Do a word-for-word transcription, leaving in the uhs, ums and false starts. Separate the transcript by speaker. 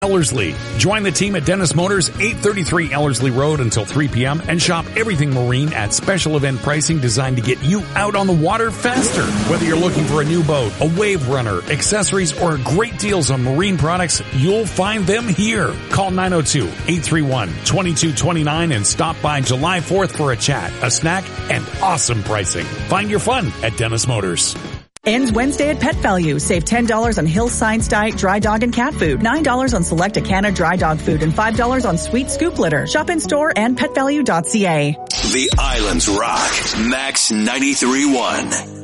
Speaker 1: Ellerslie. Join the team at Dennis Motors, eight thirty-three Ellerslie Road until three p.m. and shop everything marine at special event pricing designed to get you out on the water faster. Whether you're looking for a new boat, a wave runner, accessories, or great deals on marine products, you'll find them here. Call nine oh two, eight three one, two two two nine and stop by July fourth for a chat, a snack, and awesome pricing. Find your fun at Dennis Motors.
Speaker 2: Ends Wednesday at Pet Value. Save ten dollars on Hill Science Diet dry dog and cat food, nine dollars on select Acana dry dog food, and five dollars on Sweet Scoop litter. Shop in store and pet value dot c a.
Speaker 3: The Islands Rock. Max ninety-three point one.